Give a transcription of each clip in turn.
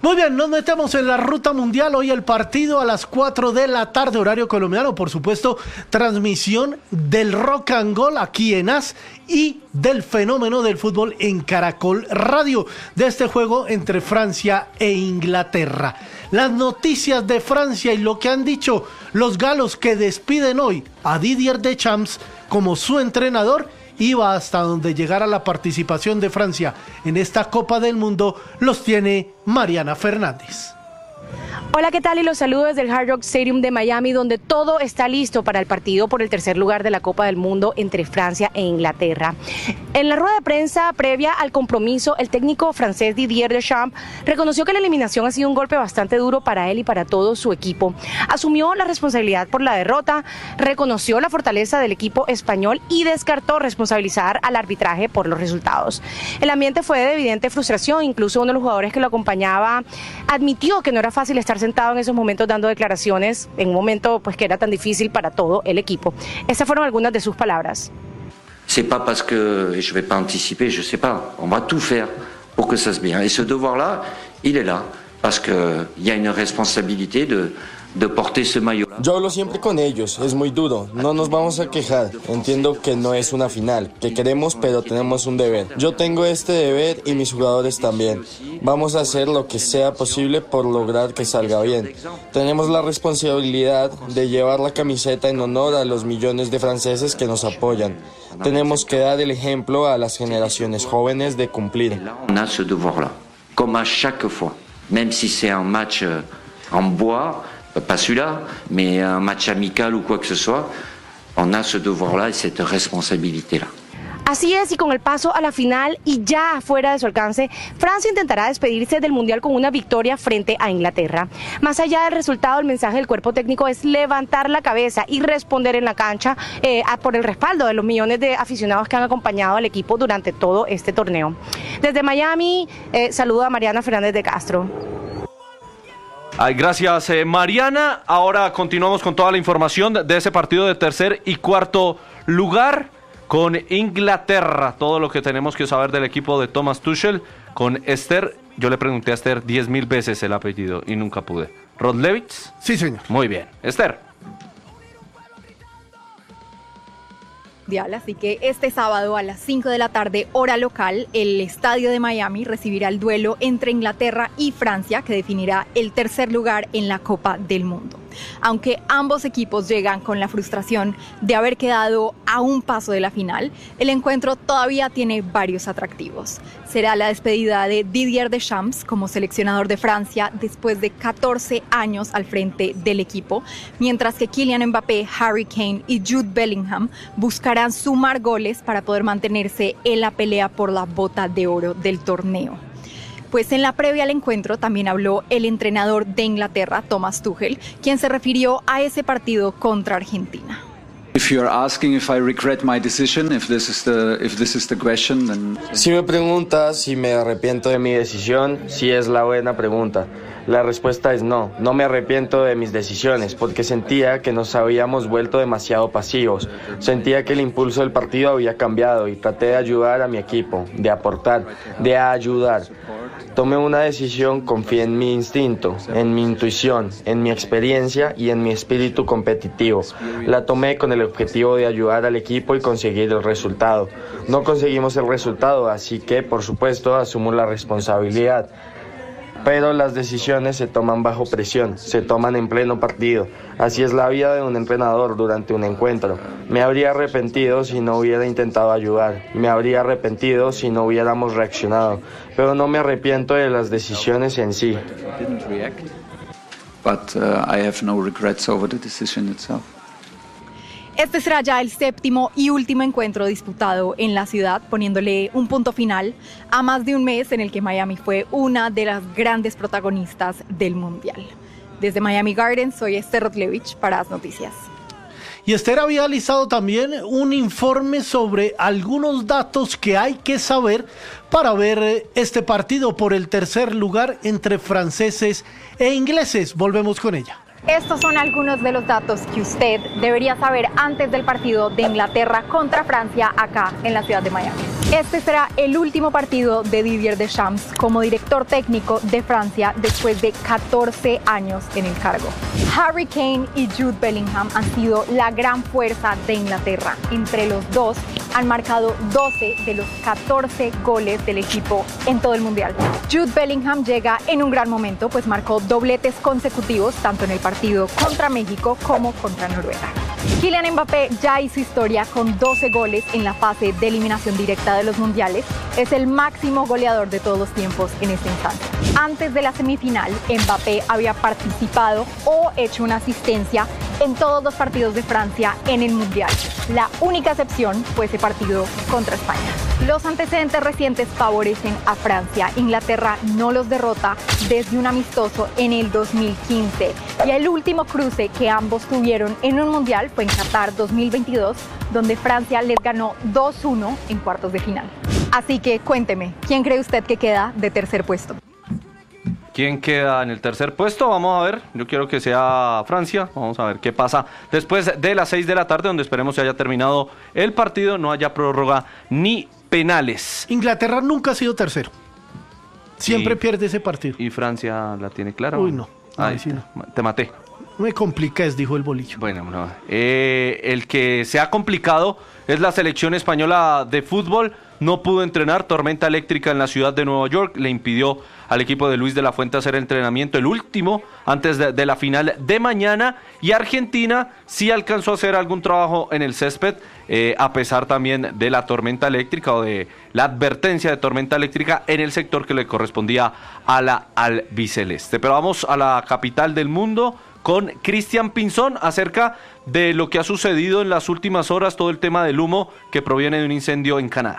Muy bien, nos metemos en la ruta mundial. Hoy el partido a las 4 de la tarde, horario colombiano. Por supuesto, transmisión del Rock and Gold aquí en AS y del Fenómeno del Fútbol en Caracol Radio, de este juego entre Francia e Inglaterra. Las noticias de Francia y lo que han dicho los galos, que despiden hoy a Didier Deschamps como su entrenador, iba hasta donde llegara la participación de Francia en esta Copa del Mundo, los tiene Mariana Fernández. Hola, ¿qué tal? Y los saludo desde el Hard Rock Stadium de Miami, donde todo está listo para el partido por el tercer lugar de la Copa del Mundo entre Francia e Inglaterra. En la rueda de prensa previa al compromiso, el técnico francés Didier Deschamps reconoció que la eliminación ha sido un golpe bastante duro para él y para todo su equipo. Asumió la responsabilidad por la derrota, reconoció la fortaleza del equipo español y descartó responsabilizar al arbitraje por los resultados. El ambiente fue de evidente frustración, incluso uno de los jugadores que lo acompañaba admitió que no era fácil estar sentado en esos momentos dando declaraciones en un momento pues que era tan difícil para todo el equipo. Estas fueron algunas de sus palabras. C'est pas parce que je vais pas anticiper, je sais pas. On va tout faire pour que ça se bien. Et ce devoir-là, il est là parce que il y a une responsabilité de porter ce maillot-là. Yo hablo siempre con ellos, es muy duro, no nos vamos a quejar. Entiendo que no es una final, que queremos, pero tenemos un deber. Yo tengo este deber y mis jugadores también. Vamos a hacer lo que sea posible por lograr que salga bien. Tenemos la responsabilidad de llevar la camiseta en honor a los millones de franceses que nos apoyan. Tenemos que dar el ejemplo a las generaciones jóvenes de cumplir. On a ce devoir-là, comme à chaque fois, même si c'est un match en bois. Pas celui-là, mais un match amical ou quoi que ce soit, on a ce devoir-là et cette responsabilité-là. Así es, y con el paso a la final y ya fuera de su alcance, Francia intentará despedirse del Mundial con una victoria frente a Inglaterra. Más allá del resultado, el mensaje del cuerpo técnico es levantar la cabeza y responder en la cancha por el respaldo de los millones de aficionados que han acompañado al equipo durante todo este torneo. Desde Miami, saludo a Mariana Fernández de Castro. Ay, gracias, Mariana. Ahora continuamos con toda la información de ese partido de tercer y cuarto lugar con Inglaterra. Todo lo que tenemos que saber del equipo de Thomas Tuchel con Esther. Yo le pregunté a Esther 10,000 veces el apellido y nunca pude. ¿Rodlewitz? Sí, señor. Muy bien. Esther. Así que este sábado a las 5 de la tarde, hora local, el estadio de Miami recibirá el duelo entre Inglaterra y Francia, que definirá el tercer lugar en la Copa del Mundo. Aunque ambos equipos llegan con la frustración de haber quedado a un paso de la final, el encuentro todavía tiene varios atractivos. Será la despedida de Didier Deschamps como seleccionador de Francia después de 14 años al frente del equipo, mientras que Kylian Mbappé, Harry Kane y Jude Bellingham buscarán sumar goles para poder mantenerse en la pelea por la bota de oro del torneo. Pues en la previa al encuentro también habló el entrenador de Inglaterra, Thomas Tuchel, quien se refirió a ese partido contra Argentina. Si me preguntas si me arrepiento de mi decisión, sí es la buena pregunta. La respuesta es no, no me arrepiento de mis decisiones, porque sentía que nos habíamos vuelto demasiado pasivos. Sentía que el impulso del partido había cambiado y traté de ayudar a mi equipo, de aportar, de ayudar. Tomé una decisión, confié en mi instinto, en mi intuición, en mi experiencia y en mi espíritu competitivo. La tomé con el objetivo de ayudar al equipo y conseguir el resultado. No conseguimos el resultado, así que, por supuesto, asumo la responsabilidad. Pero las decisiones se toman bajo presión, se toman en pleno partido. Así es la vida de un entrenador durante un encuentro. Me habría arrepentido si no hubiera intentado ayudar. Me habría arrepentido si no hubiéramos reaccionado. Pero no me arrepiento de las decisiones en sí. I have no regrets over the decision itself. Este será ya el séptimo y último encuentro disputado en la ciudad, poniéndole un punto final a más de un mes en el que Miami fue una de las grandes protagonistas del Mundial. Desde Miami Gardens, soy Esther Rodlewitz para As Noticias. Y Esther había listado también un informe sobre algunos datos que hay que saber para ver este partido por el tercer lugar entre franceses e ingleses. Volvemos con ella. Estos son algunos de los datos que usted debería saber antes del partido de Inglaterra contra Francia acá en la ciudad de Miami. Este será el último partido de Didier Deschamps como director técnico de Francia después de 14 años en el cargo. Harry Kane y Jude Bellingham han sido la gran fuerza de Inglaterra. Entre los dos han marcado 12 de los 14 goles del equipo en todo el Mundial. Jude Bellingham llega en un gran momento, pues marcó dobletes consecutivos tanto en el partido contra México como contra Noruega. Kylian Mbappé ya hizo historia con 12 goles en la fase de eliminación directa de los mundiales. Es el máximo goleador de todos los tiempos en esta instancia. Antes de la semifinal, Mbappé había participado o hecho una asistencia en todos los partidos de Francia en el Mundial. La única excepción fue ese partido contra España. Los antecedentes recientes favorecen a Francia. Inglaterra no los derrota desde un amistoso en el 2015. Y el último cruce que ambos tuvieron en un Mundial fue en Qatar 2022, donde Francia les ganó 2-1 en cuartos de final. Así que cuénteme, ¿quién cree usted que queda de tercer puesto? ¿Quién queda en el tercer puesto? Vamos a ver, yo quiero que sea Francia, vamos a ver qué pasa después de las 6 de la tarde, donde esperemos que haya terminado el partido, no haya prórroga ni penales. Inglaterra nunca ha sido tercero, siempre pierde ese partido. ¿Y Francia la tiene clara? Uy, no. Ay, Sí, no. Te maté. Me compliques, dijo el bolillo. Bueno, no. El que se ha complicado es la selección española de fútbol. No pudo entrenar, tormenta eléctrica en la ciudad de Nueva York le impidió al equipo de Luis de la Fuente hacer entrenamiento, el último antes de la final de mañana, y Argentina sí alcanzó a hacer algún trabajo en el césped, a pesar también de la tormenta eléctrica o de la advertencia de tormenta eléctrica en el sector que le correspondía a la albiceleste. Pero vamos a la capital del mundo con Cristian Pinzón acerca de lo que ha sucedido en las últimas horas, todo el tema del humo que proviene de un incendio en Canadá.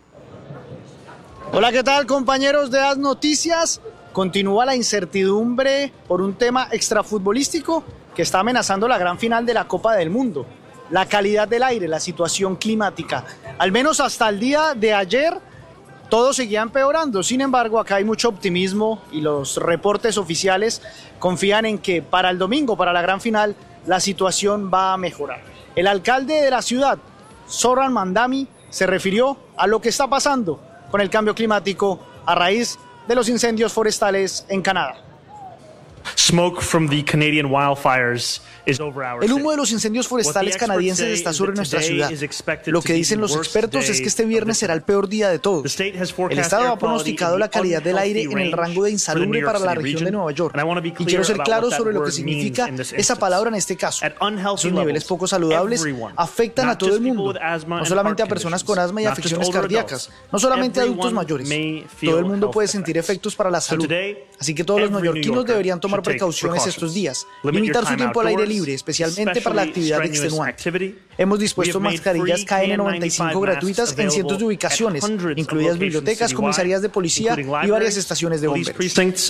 Hola, ¿qué tal, compañeros de As Noticias? Continúa la incertidumbre por un tema extrafutbolístico que está amenazando la gran final de la Copa del Mundo. La calidad del aire, la situación climática. Al menos hasta el día de ayer, todo seguía empeorando. Sin embargo, acá hay mucho optimismo y los reportes oficiales confían en que para el domingo, para la gran final, la situación va a mejorar. El alcalde de la ciudad, Zoran Mandami, se refirió a lo que está pasando con el cambio climático a raíz de los incendios forestales en Canadá. Smoke from the Canadian wildfires is over our El humo city. de los incendios forestales canadienses está sobre nuestra ciudad. Lo que dicen los expertos es que este viernes será el peor día de todos. El Estado ha pronosticado la calidad del aire en el rango de insalubre para la región de Nueva York. Y quiero ser claro sobre lo que significa esa palabra en este caso. Sus niveles poco saludables afectan a todo el mundo, no solamente a personas con asma y afecciones cardíacas, no solamente a adultos mayores. Todo el mundo puede sentir efectos para la salud. Así que todos los neoyorquinos deberían tomar precauciones estos días, limitar su tiempo al aire libre, especialmente para la actividad extenuante. Hemos dispuesto mascarillas KN95 gratuitas en cientos de ubicaciones, incluidas bibliotecas, comisarías de policía y varias estaciones de bomberos.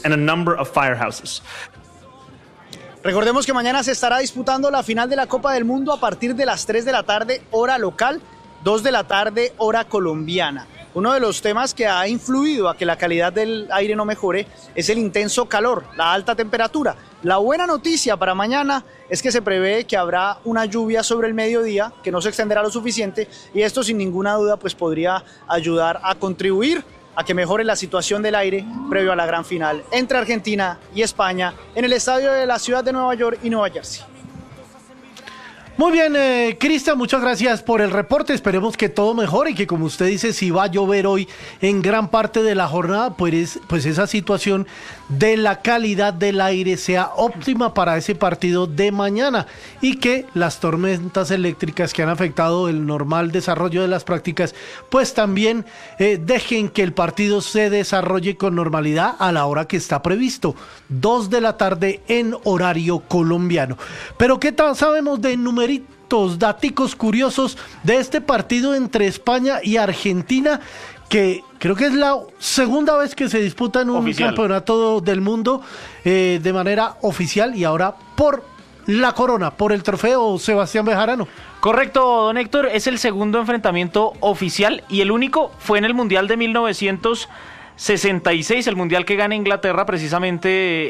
Recordemos que mañana se estará disputando la final de la Copa del Mundo a partir de las 3 de la tarde, hora local, 2 de la tarde, hora colombiana. Uno de los temas que ha influido a que la calidad del aire no mejore es el intenso calor, la alta temperatura. La buena noticia para mañana es que se prevé que habrá una lluvia sobre el mediodía que no se extenderá lo suficiente y esto sin ninguna duda pues podría ayudar a contribuir a que mejore la situación del aire previo a la gran final entre Argentina y España en el estadio de la ciudad de Nueva York y Nueva Jersey. Muy bien, Cristian, muchas gracias por el reporte. Esperemos que todo mejore y que, como usted dice, si va a llover hoy en gran parte de la jornada, pues esa situación de la calidad del aire sea óptima para ese partido de mañana y que las tormentas eléctricas que han afectado el normal desarrollo de las prácticas, pues también dejen que el partido se desarrolle con normalidad a la hora que está previsto, 2 de la tarde en horario colombiano. Pero ¿qué tal sabemos de numeritos, daticos curiosos de este partido entre España y Argentina, que creo que es la segunda vez que se disputa en un campeonato del mundo de manera oficial y ahora por la corona, por el trofeo Sebastián Bejarano? Correcto, don Héctor, es el segundo enfrentamiento oficial y el único fue en el Mundial de 1990 66, el mundial que gana Inglaterra precisamente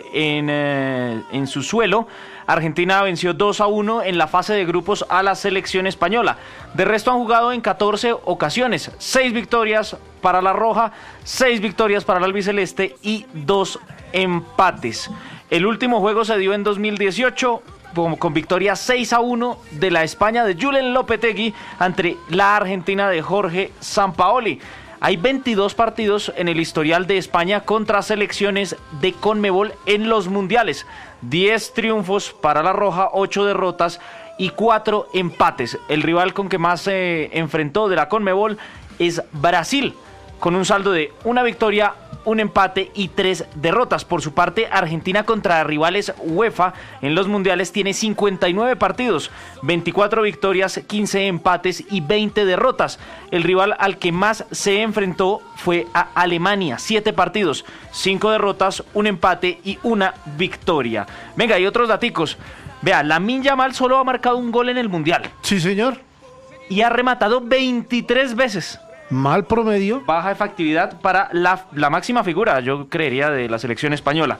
en su suelo. Argentina venció 2-1 en la fase de grupos a la selección española. De resto han jugado en 14 ocasiones, 6 victorias para la roja, 6 victorias para la albiceleste y 2 empates. El último juego se dio en 2018 con victoria 6-1 de la España de Julen Lopetegui ante la Argentina de Jorge Sampaoli. Hay 22 partidos en el historial de España contra selecciones de CONMEBOL en los mundiales. 10 triunfos para la roja, 8 derrotas y 4 empates. El rival con que más se enfrentó de la CONMEBOL es Brasil, con un saldo de 1 victoria, 1 empate y 3 derrotas. Por su parte, Argentina contra rivales UEFA en los mundiales tiene 59 partidos, 24 victorias, 15 empates y 20 derrotas. El rival al que más se enfrentó fue a Alemania, 7 partidos, 5 derrotas, 1 empate y 1 victoria. Venga, hay otros daticos. Vea, Lamine Yamal solo ha marcado un gol en el mundial. Sí, señor. Y ha rematado 23 veces. Mal promedio. Baja efectividad para la máxima figura, yo creería, de la selección española.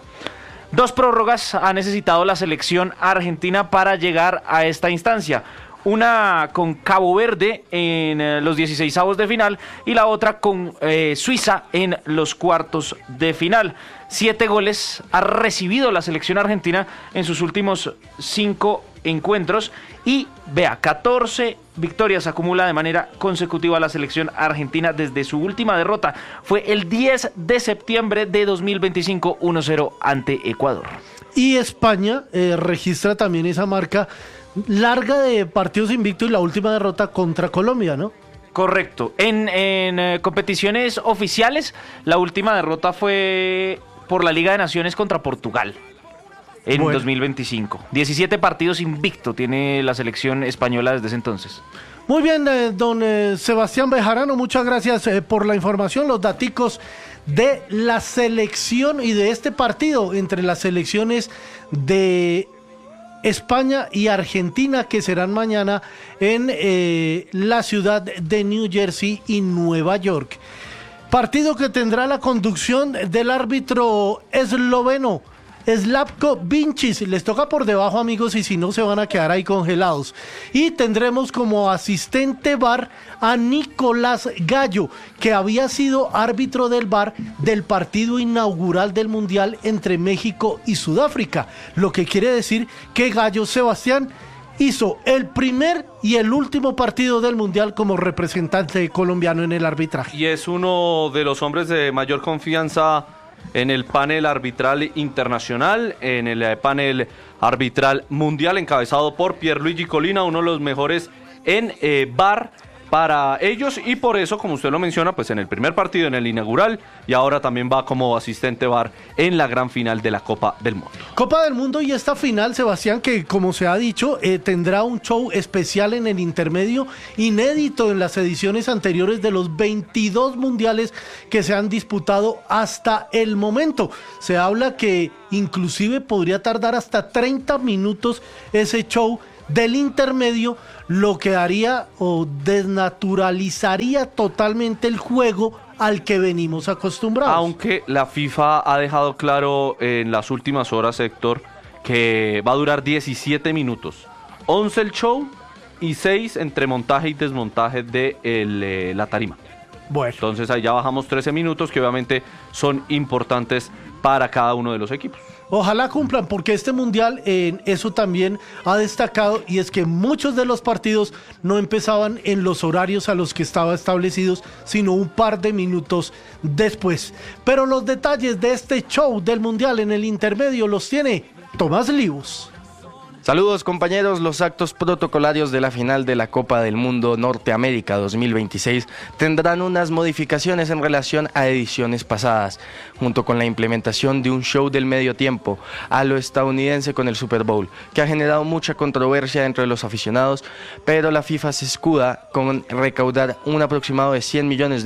2 prórrogas ha necesitado la selección argentina para llegar a esta instancia. Una con Cabo Verde en los 16avos de final y la otra con Suiza en los cuartos de final. 7 goles ha recibido la selección argentina en sus últimos 5 encuentros y vea, 14 victorias acumula de manera consecutiva la selección argentina desde su última derrota. Fue el 10 de septiembre de 2025, 1-0 ante Ecuador. Y España registra también esa marca larga de partidos invictos y la última derrota contra Colombia, ¿no? Correcto. En competiciones oficiales, la última derrota fue por la Liga de Naciones contra Portugal en 2025. 17 partidos invicto tiene la selección española desde ese entonces. Muy bien, don Sebastián Bejarano, muchas gracias por la información, los daticos de la selección y de este partido entre las selecciones de España y Argentina, que serán mañana en la ciudad de New Jersey y Nueva York. Partido que tendrá la conducción del árbitro esloveno Slavko Vinčić. Les toca por debajo, amigos, y si no se van a quedar ahí congelados. Y tendremos como asistente VAR a Nicolás Gallo, que había sido árbitro del VAR del partido inaugural del Mundial entre México y Sudáfrica. Lo que quiere decir que Gallo, Sebastián, hizo el primer y el último partido del Mundial como representante colombiano en el arbitraje. Y es uno de los hombres de mayor confianza en el panel arbitral internacional, en el panel arbitral mundial encabezado por Pierluigi Collina, uno de los mejores en VAR para ellos, y por eso, como usted lo menciona, pues en el primer partido, en el inaugural, y ahora también va como asistente VAR en la gran final de la Copa del Mundo. Copa del Mundo, y esta final, Sebastián, que como se ha dicho, tendrá un show especial en el intermedio, inédito en las ediciones anteriores de los 22 mundiales que se han disputado hasta el momento. Se habla que inclusive podría tardar hasta 30 minutos ese show del intermedio, lo que haría o desnaturalizaría totalmente el juego al que venimos acostumbrados. Aunque la FIFA ha dejado claro en las últimas horas, Héctor, que va a durar 17 minutos. 11 el show y 6 entre montaje y desmontaje de la tarima. Bueno. Entonces ahí ya bajamos 13 minutos, que obviamente son importantes para cada uno de los equipos. Ojalá cumplan, porque este mundial eso también ha destacado, y es que muchos de los partidos no empezaban en los horarios a los que estaban establecidos, sino un par de minutos después. Pero los detalles de este show del mundial en el intermedio los tiene Tomás Livos. Saludos, compañeros. Los actos protocolarios de la final de la Copa del Mundo Norteamérica 2026 tendrán unas modificaciones en relación a ediciones pasadas, junto con la implementación de un show del medio tiempo a lo estadounidense con el Super Bowl, que ha generado mucha controversia entre los aficionados, pero la FIFA se escuda con recaudar un aproximado de $100 millones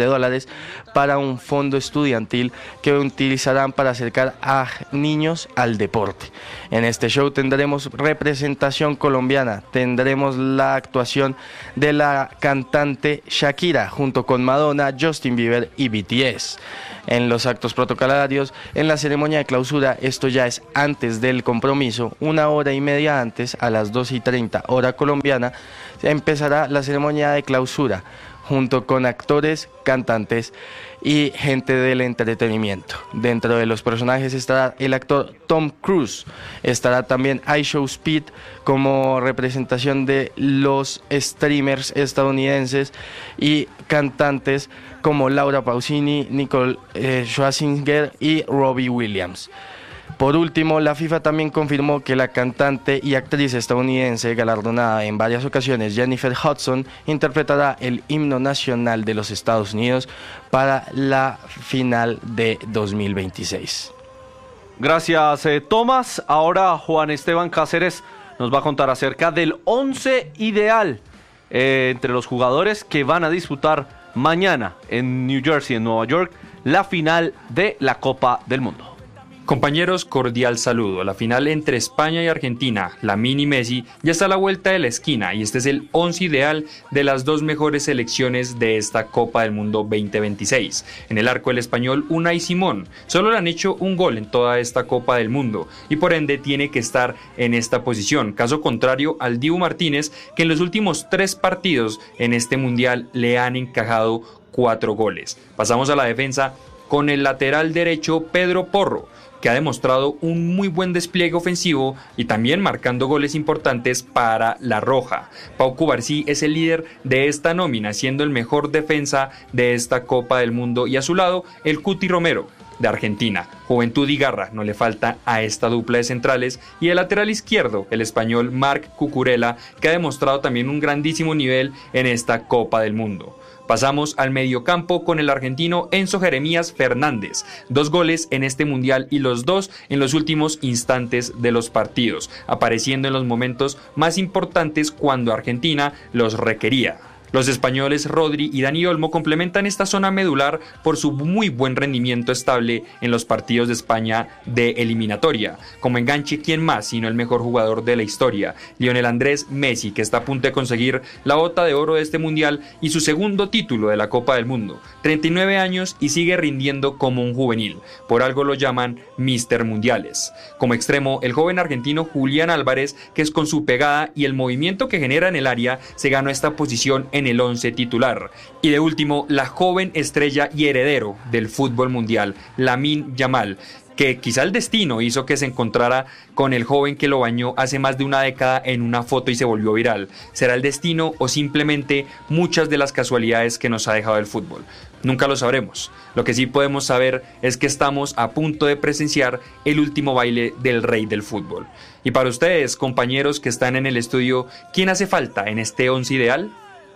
para un fondo estudiantil que utilizarán para acercar a niños al deporte. En este show tendremos representantes representación colombiana tendremos la actuación de la cantante Shakira junto con Madonna, Justin Bieber y BTS. En los actos protocolarios, en la ceremonia de clausura, esto ya es antes del compromiso, 1 hora y media antes, a las 2:30 hora colombiana, empezará la ceremonia de clausura, junto con actores, cantantes y gente del entretenimiento. Dentro de los personajes estará el actor Tom Cruise, estará también iShowSpeed como representación de los streamers estadounidenses y cantantes como Laura Pausini, Nicole Scherzinger y Robbie Williams. Por último, la FIFA también confirmó que la cantante y actriz estadounidense galardonada en varias ocasiones, Jennifer Hudson, interpretará el himno nacional de los Estados Unidos para la final de 2026. Gracias, Tomás. Ahora Juan Esteban Cáceres nos va a contar acerca del 11 ideal entre los jugadores que van a disputar mañana en New Jersey, en Nueva York, la final de la Copa del Mundo. Compañeros, cordial saludo. La final entre España y Argentina, Lamine y Messi, ya está a la vuelta de la esquina y este es el 11 ideal de las dos mejores selecciones de esta Copa del Mundo 2026. En el arco el español Unai Simón, solo le han hecho un gol en toda esta Copa del Mundo y por ende tiene que estar en esta posición. Caso contrario al Dibu Martínez, que en los últimos 3 partidos en este Mundial le han encajado 4 goles. Pasamos a la defensa con el lateral derecho Pedro Porro, que ha demostrado un muy buen despliegue ofensivo y también marcando goles importantes para la Roja. Pau Cubarsí es el líder de esta nómina, siendo el mejor defensa de esta Copa del Mundo, y a su lado el Cuti Romero de Argentina. Juventud y garra no le falta a esta dupla de centrales, y el lateral izquierdo, el español Marc Cucurella, que ha demostrado también un grandísimo nivel en esta Copa del Mundo. Pasamos al mediocampo con el argentino Enzo Jeremías Fernández, 2 goles en este mundial y los 2 en los últimos instantes de los partidos, apareciendo en los momentos más importantes cuando Argentina los requería. Los españoles Rodri y Dani Olmo complementan esta zona medular por su muy buen rendimiento estable en los partidos de España de eliminatoria. Como enganche, ¿quién más sino el mejor jugador de la historia, Lionel Andrés Messi, que está a punto de conseguir la bota de oro de este mundial y su segundo título de la Copa del Mundo? 39 años y sigue rindiendo como un juvenil, por algo lo llaman Mister Mundiales. Como extremo, el joven argentino Julián Álvarez, que es con su pegada y el movimiento que genera en el área, se ganó esta posición en el 11 titular. Y de último, la joven estrella y heredero del fútbol mundial, Lamine Yamal, que quizá el destino hizo que se encontrara con el joven que lo bañó hace más de una década en una foto y se volvió viral. ¿Será el destino o simplemente muchas de las casualidades que nos ha dejado el fútbol? Nunca lo sabremos. Lo que sí podemos saber es que estamos a punto de presenciar el último baile del rey del fútbol. Y para ustedes, compañeros que están en el estudio, ¿quién hace falta en este 11 ideal?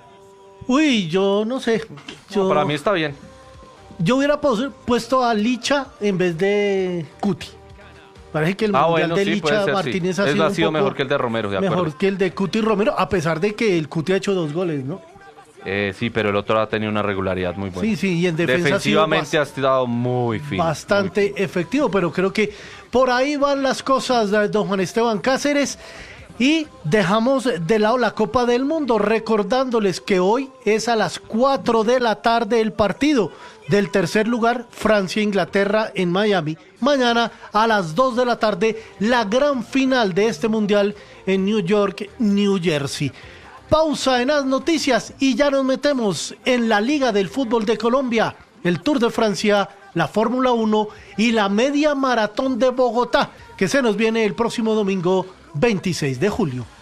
Uy, yo no sé. No, para mí está bien. Yo hubiera puesto a Licha en vez de Cuti. Parece que el mundial de Licha Martínez ha sido mejor que el de Romero, de acuerdo. Mejor que el de Cuti Romero, a pesar de que el Cuti ha hecho 2 goles, ¿no? Sí, pero el otro ha tenido una regularidad muy buena. Sí, y en defensa defensivamente ha estado muy fino. Bastante efectivo, pero creo que por ahí van las cosas, don Juan Esteban Cáceres. Y dejamos de lado la Copa del Mundo, recordándoles que hoy es a las 4 de la tarde el partido del tercer lugar, Francia-Inglaterra en Miami. Mañana a las 2 de la tarde, la gran final de este mundial en New York, New Jersey. Pausa en las noticias y ya nos metemos en la Liga del Fútbol de Colombia, el Tour de Francia, la Fórmula 1 y la Media Maratón de Bogotá, que se nos viene el próximo domingo 26 de julio.